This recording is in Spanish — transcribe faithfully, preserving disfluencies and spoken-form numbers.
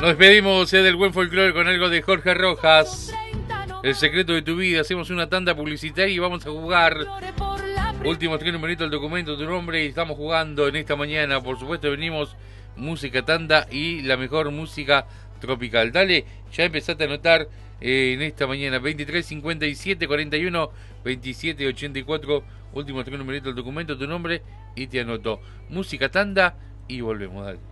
Nos despedimos eh, del buen folclore con algo de Jorge Rojas. El secreto de tu vida. Hacemos una tanda publicitaria y vamos a jugar. Últimos tres numeritos del documento, tu nombre. Y estamos jugando en esta mañana. Por supuesto, venimos música tanda y la mejor música tropical. Dale, ya empezaste a anotar eh, en esta mañana. veintitrés cincuenta y siete cuarenta y uno veintisiete ochenta y cuatro. Últimos tres numeritos del documento, tu nombre y te anoto. Música tanda y volvemos. Dale.